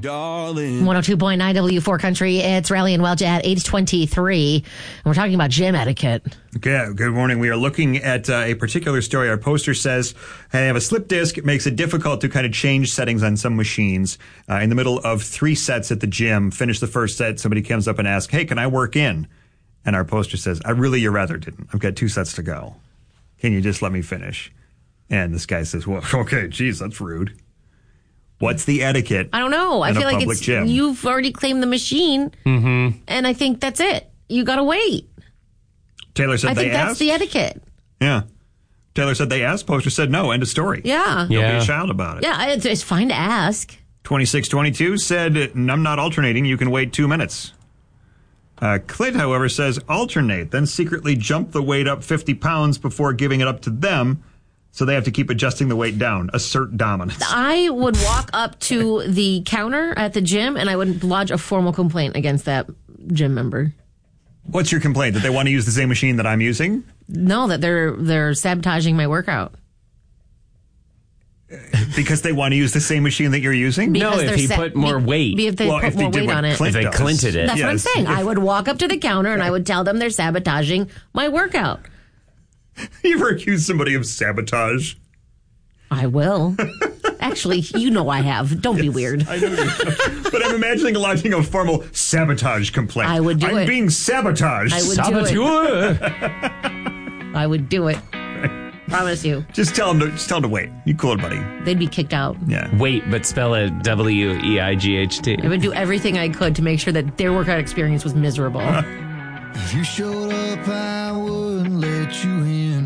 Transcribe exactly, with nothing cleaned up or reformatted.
darling. one oh two point nine W four Country. It's Riley and Welch at eight twenty-three. And we're talking about gym etiquette. Okay, good morning. We are looking at uh, a particular story. Our poster says they have a slip disc. It makes it difficult to kind of change settings on some machines. Uh, in the middle of three sets at the gym, finish the first set, somebody comes up and asks, hey, can I work in? And our poster says, I really, you rather didn't. I've got two sets to go. Can you just let me finish? And this guy says, well, okay, geez, that's rude. What's the etiquette? I don't know. I feel like it's gym? You've already claimed the machine, mm-hmm. and I think that's it. You got to wait. Taylor said I they think that's asked. the etiquette. Yeah. Taylor said they asked. Poster said no. End of story. Yeah. Don't yeah. be a child about it. Yeah, it's, it's fine to ask. twenty-six twenty-two said, I'm not alternating. You can wait two minutes. Uh, Clint, however, says alternate, then secretly jump the weight up fifty pounds before giving it up to them. So they have to keep adjusting the weight down. Assert dominance. I would walk up to the counter at the gym and I would lodge a formal complaint against that gym member. What's your complaint? That they want to use the same machine that I'm using? No, that they're they're sabotaging my workout. Because they want to use the same machine that you're using? Because No, if they're he sa- put more be- weight. Be if they Well, put if they more did weight what on it. Clint If they does. clinted it. That's what I'm Yes. saying. I would walk up to the counter and I would tell them they're sabotaging my workout. You ever accused somebody of sabotage? I will. Actually, you know I have. Don't be weird. I know you have. But I'm imagining lodging a formal sabotage complaint. I would do I'm it. being sabotaged. I would Saboteur. do it. I would do it. Promise you. Just tell them to just tell them to wait. You cool it, buddy. They'd be kicked out. Yeah. Wait, but spell it W E I G H T. I would do everything I could to make sure that their workout experience was miserable. If you showed up, I wouldn't let you in.